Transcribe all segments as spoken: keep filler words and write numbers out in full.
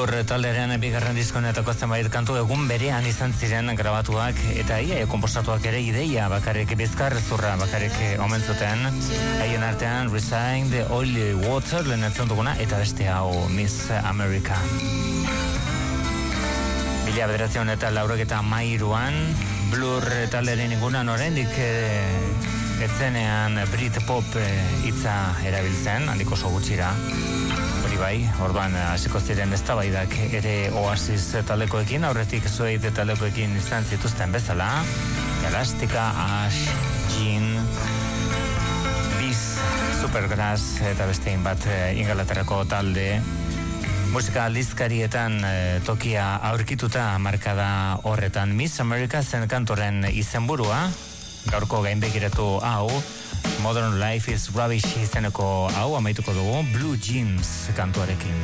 Blur taldearen bigarren diskonetako zenbait kantu egun berean izan ziren grabatuak eta ia konposatuak ere ideia bakarrik bizkar zurra bakarrik omen zuten. Haien artean Resign, The Oily Water lehenetzen duguna eta beste hau Miss America. Mila bederatzen eta laurogeta mairuan Blur taldearen ingunan oraindik etzenean Britpop hitza erabiltzen, handik oso gutxira. Hori bai, orduan hasiko ziren eztabaidak ere Oasis taldekoekin, aurretik Suede taldekoekin izan zituzten bezala. Elastica, Ash, Jean, Biz, Supergrass eta beste bat Ingalaterrako talde. Musika aldizkarietan tokia aurkituta markada horretan. Miss America zen kantoren izenburua, gaurko gainbegiratu hau, Modern Life is Rubbish izeneko hau amaituko dugu Blue Jeans kantuarekin.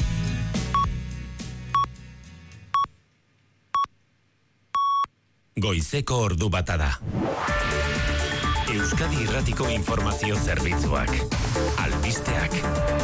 Goizeko ordu bata da. Euskadi Irratiko Informazio Zerbitzuak. Albisteak.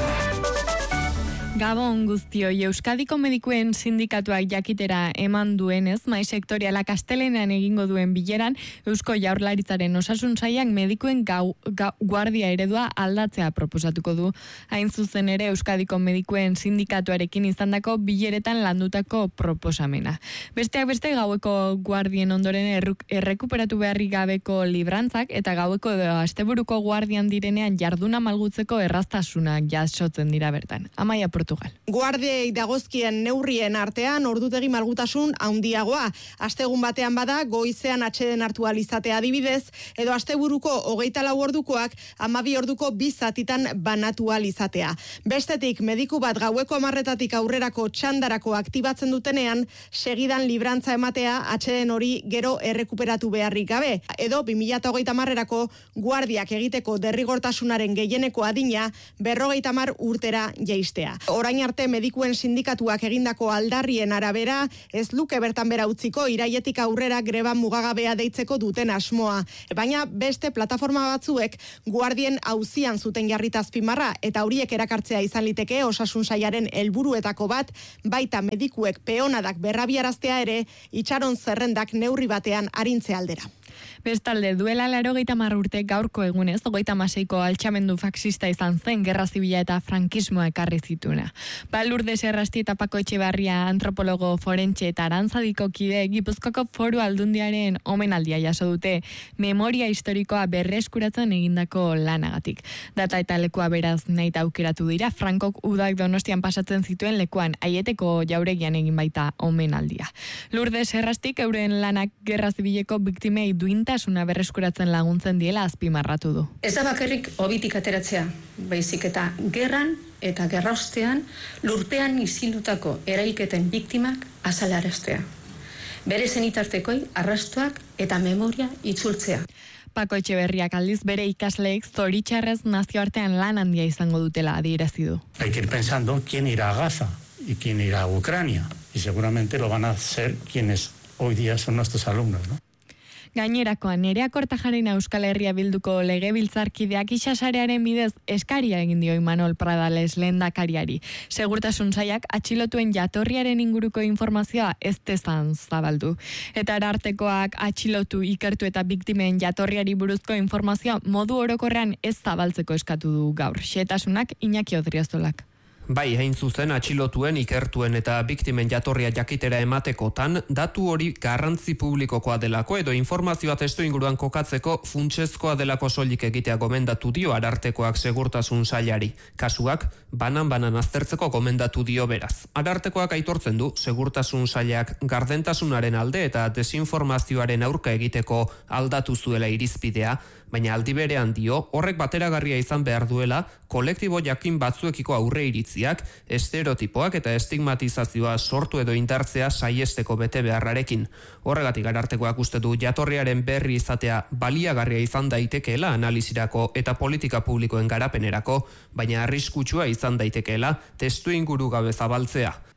Gabon guztioi, Euskadiko Medikuen Sindikatuak jakitera eman duenez, mai sektoriala Kastelenean egingo duen bileran, Eusko Jaurlaritzaren osasun sailak medikuen gau, gau, guardia eredua aldatzea proposatuko du. Hain zuzen ere Euskadiko Medikuen Sindikatuarekin izandako bileretan landutako proposamena. Besteak beste gaueko guardien ondoren erruk, errekuperatu beharrik gabeko librantzak eta gaueko asteburuko guardian direnean jarduna malgutzeko erraztasunak jasotzen dira bertan. Amaia Portugal. Guardiei dagozkien neurrien artean ordutegi malgutasun handiagoa. Astegun batean bada goizean atseden hartu ahal izatea adibidez, edo asteburuko hogeita lau ordukoak hamabi orduko bi zatitan banatu ahal izatea. Bestetik mediku bat gaueko hamarretatik aurrerako txandarako aktibatzen dutenean, segidan librantza ematea atseden hori gero errekuperatu beharrik gabe. Edo bi mila hogeita hamarrerako guardiak egiteko derrigortasunaren gehieneko adina berrogeita hamar urtera jaistea. Orain arte medikuen sindikatuak egindako aldarrien arabera, ez luke bertan bera utziko iraietik aurrera greba mugagabea deitzeko duten asmoa. Baina beste plataforma batzuek guardien auzian zuten jarrita azpimarra eta horiek erakartzea izan liteke osasun sailaren helburuetako bat, baita medikuek peonadak berrabiaraztea ere itxaron zerrendak neurri batean arintze aldera. Bestalde, duela laurogeita hamar urte gaurko egunez, hogeita hamaseiko altxamendu faxista izan zen gerra zibila eta frankismoa ekarri zituna. Ba, Lourdes Errasti eta Pako Etxebarria antropologo forentxe eta arantzadiko kide Gipuzkoako Foru Aldundiaren omenaldia jaso dute memoria historikoa berreskuratzen egindako lanagatik. Data eta lekua beraz nahi aukeratu dira, Frankok udak Donostian pasatzen zituen lekuan Aieteko jauregian egin baita omenaldia. Lourdes Errastik euren lanak gerra zibileko biktimei duintasuna berreskuratzen laguntzen diela azpimarratu du. Ez da bakarrik hobitik ateratzea, baizik eta gerran eta gerraostean lurpean izildutako erailketen biktimak azalaraztea. Bere zenitartekoi arrastuak eta memoria itzultzea. Pako Etxeberriak aldiz bere ikasleek zoritxarrez nazioartean lan handia izango dutela adierazi du. Hay que ir pensando quién irá a Gaza y quién irá a Ucrania y seguramente lo van a hacer quienes hoy día son nuestros alumnos, ¿no? Gainerakoan, Nerea Kortajarena Euskal Herria Bilduko legebiltzarkideak itsasarearen bidez eskaria egin dio Imanol Pradales lehendakariari. Segurtasun sailak atxilotuen jatorriaren inguruko informazioa ez dezan zabaldu. Eta arartekoak atxilotu, ikertu eta biktimen jatorriari buruzko informazioa modu orokorrean ez zabaltzeko eskatu du gaur. Xehetasunak Iñaki Odriozolak. Bai, hain zuzen atxilotuen, ikertuen eta biktimen jatorria jakitera ematekotan, datu hori garrantzi publikokoa delako edo informazioa testu inguruan kokatzeko funtsezkoa delako soilik egitea gomendatu dio Arartekoak segurtasun sailari. Kasuak, banan-banan aztertzeko gomendatu dio beraz. Arartekoak aitortzen du, segurtasun sailak gardentasunaren alde eta desinformazioaren aurka egiteko aldatu zuela irizpidea, baina aldi berean dio, horrek bateragarria izan behar duela, kolektibo jakin batzuekiko aurre iritziak, estereotipoak eta estigmatizazioa sortu edo indartzea saiesteko bete beharrarekin. Horregatik Arartekoak uste du jatorriaren berri izatea baliagarria izan daitekeela analizirako eta politika publikoen garapenerako, baina arriskutsua izan daitekeela testu inguru gabe zabaltzea.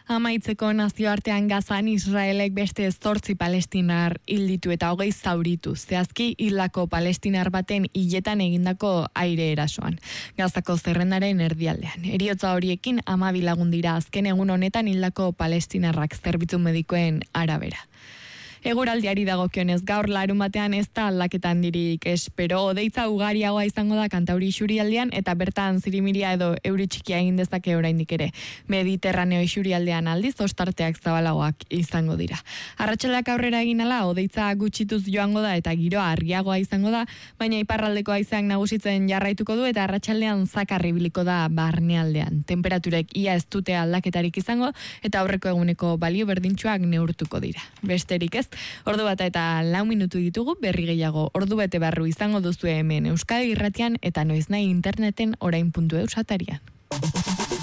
Amaitzeko nazioartean Gazan Israelek beste zortzi palestinar hil ditu eta hogei zauritu. Zehazki hildako palestinar baten hiletan egindako aire erasoan. Gazako zerrendaren erdialdean. Heriotza horiekin hamabi lagun dira azken egun honetan hildako palestinarrak zerbitzu medikoen arabera. Eguraldiari dagokionez gaur larun batean ez da aldaketan dirik espero, odeitza ugariagoa izango da Kantauri isurialdean eta bertan zirimiria edo euri txikia egin dezake oraindik ere. Mediterraneo isurialdean aldiz ostarteak zabalagoak izango dira. Arratsaldeak aurrera egin ala odeitza gutxituz joango da eta giroa argiagoa izango da, baina iparraldeko haizeak nagusitzen jarraituko du eta arratsaldean zakar ibiliko da barnealdean. Temperaturek ia ez dute aldaketarik izango eta aurreko eguneko balio berdintsuak neurtuko dira. Besterik ez, ordu bata eta lau minutu ditugu, berri gehiago ordu bete barru izango duzu hemen Euskadi Irratian eta noiznahi interneten orain puntu eus atarian.